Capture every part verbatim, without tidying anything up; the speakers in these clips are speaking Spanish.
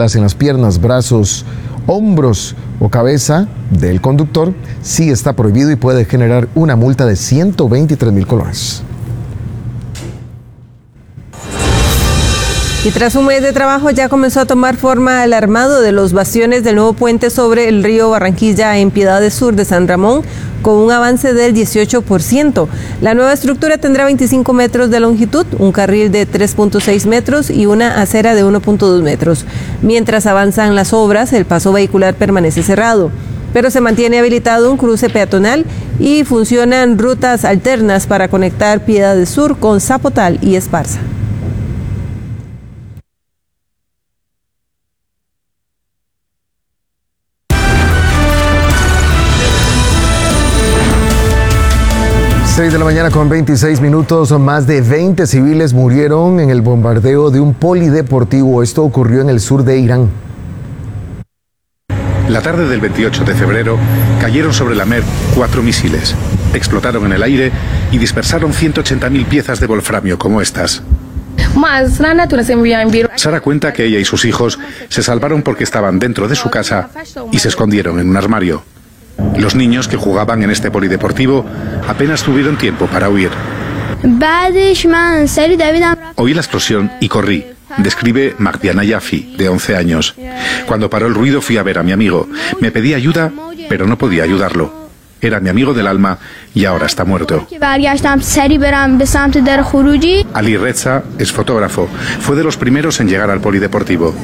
aplicarlas en las piernas, brazos, hombros o cabeza del conductor, sí está prohibido y puede generar una multa de ciento veintitrés mil colones. Y tras un mes de trabajo ya comenzó a tomar forma el armado de los bastiones del nuevo puente sobre el río Barranquilla en Piedades Sur de San Ramón, con un avance del dieciocho por ciento. La nueva estructura tendrá veinticinco metros de longitud, un carril de tres punto seis metros y una acera de uno punto dos metros. Mientras avanzan las obras, el paso vehicular permanece cerrado, pero se mantiene habilitado un cruce peatonal y funcionan rutas alternas para conectar Piedades Sur con Zapotal y Esparza. seis de la mañana con veintiséis minutos, más de veinte civiles murieron en el bombardeo de un polideportivo. Esto ocurrió en el sur de Irán. La tarde del veintiocho de febrero cayeron sobre la Mer cuatro misiles. Explotaron en el aire y dispersaron ciento ochenta mil piezas de wolframio como estas. Sara cuenta que ella y sus hijos se salvaron porque estaban dentro de su casa y se escondieron en un armario. Los niños que jugaban en este polideportivo apenas tuvieron tiempo para huir. Oí la explosión y corrí, describe Magdiana Yafi, de once años. Cuando paró el ruido fui a ver a mi amigo. Me pedí ayuda, pero no podía ayudarlo. Era mi amigo del alma y ahora está muerto. Ali Reza es fotógrafo. Fue de los primeros en llegar al polideportivo.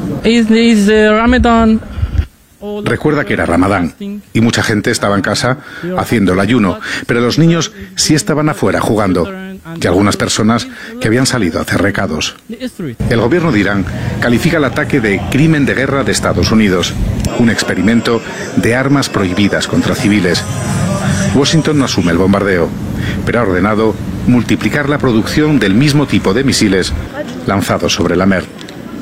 Recuerda que era Ramadán y mucha gente estaba en casa haciendo el ayuno, pero los niños sí estaban afuera jugando y algunas personas que habían salido a hacer recados. El gobierno de Irán califica el ataque de crimen de guerra de Estados Unidos, un experimento de armas prohibidas contra civiles. Washington no asume el bombardeo, pero ha ordenado multiplicar la producción del mismo tipo de misiles lanzados sobre la Mer.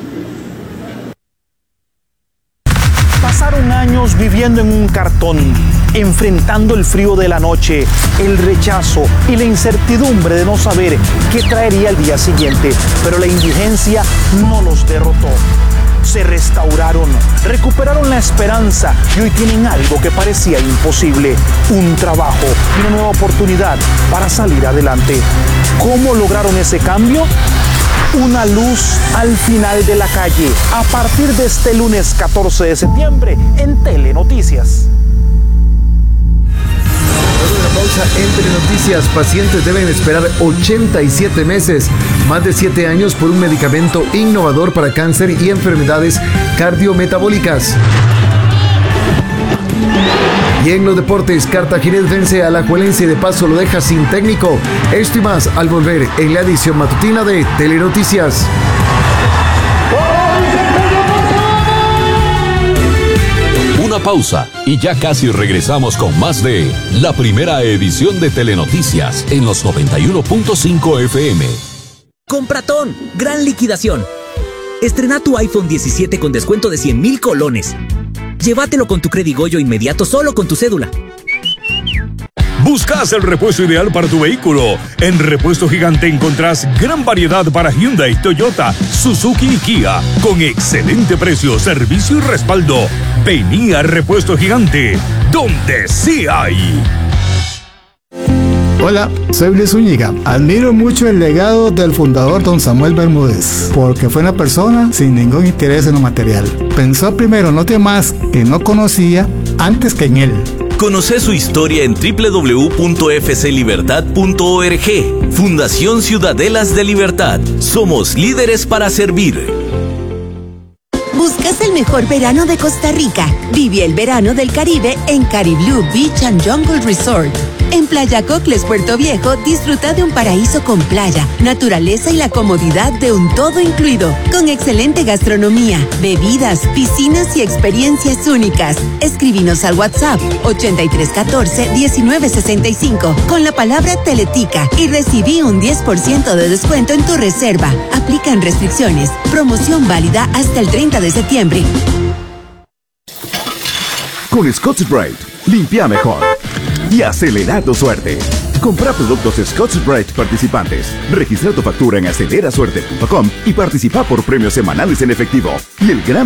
Pasaron años viviendo en un cartón, enfrentando el frío de la noche, el rechazo y la incertidumbre de no saber qué traería el día siguiente, pero la indigencia no los derrotó. Se restauraron, recuperaron la esperanza y hoy tienen algo que parecía imposible, un trabajo y una nueva oportunidad para salir adelante. ¿Cómo lograron ese cambio? Una luz al final de la calle, a partir de este lunes catorce de septiembre en Telenoticias. Luego de la pausa en Telenoticias, pacientes deben esperar ochenta y siete meses, más de siete años por un medicamento innovador para cáncer y enfermedades cardiometabólicas. Y en los deportes, Cartaginés vence a Alajuelense y de paso lo deja sin técnico. Esto y más al volver en la edición matutina de Telenoticias. Una pausa y ya casi regresamos con más de la primera edición de Telenoticias en los noventa y uno punto cinco F M. Compratón, gran liquidación. Estrena tu iPhone diecisiete con descuento de cien mil colones. Llévatelo con tu Credigoyo inmediato solo con tu cédula. ¿Buscas el repuesto ideal para tu vehículo? En Repuesto Gigante encontrás gran variedad para Hyundai, Toyota, Suzuki y Kia, con excelente precio, servicio y respaldo. Vení a Repuesto Gigante, donde sí hay. Hola, soy Luis Zúñiga. Admiro mucho el legado del fundador don Samuel Bermúdez, porque fue una persona sin ningún interés en lo material. Pensó primero en los demás que no conocía antes que en él. Conoce su historia en doble u doble u doble u punto f c libertad punto org. Fundación Ciudadelas de Libertad. Somos líderes para servir. ¿Buscas el mejor verano de Costa Rica? Vive el verano del Caribe en Cariblú Beach and Jungle Resort. En Playa Cocles, Puerto Viejo, disfruta de un paraíso con playa, naturaleza y la comodidad de un todo incluido, con excelente gastronomía, bebidas, piscinas y experiencias únicas. Escríbenos al WhatsApp ochenta y tres catorce diecinueve sesenta y cinco con la palabra Teletica y recibí un diez por ciento de descuento en tu reserva. Aplican restricciones. Promoción válida hasta el treinta de septiembre. Con Scotch-Brite, limpia mejor y acelera tu suerte. Compra productos Scotch-Brite participantes. Registra tu factura en acelera suerte punto com y participa por premios semanales en efectivo. Y el gran